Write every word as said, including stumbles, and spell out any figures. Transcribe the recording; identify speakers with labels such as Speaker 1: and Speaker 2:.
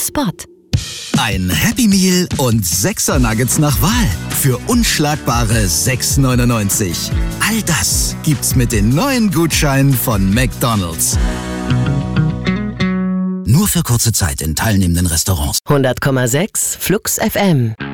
Speaker 1: Spot.
Speaker 2: Ein Happy Meal und sechser Nuggets nach Wahl für unschlagbare sechs neunundneunzig. All das gibt's mit den neuen Gutscheinen von McDonald's. Nur für kurze Zeit in teilnehmenden Restaurants.
Speaker 1: hundert Komma sechs Flux F M.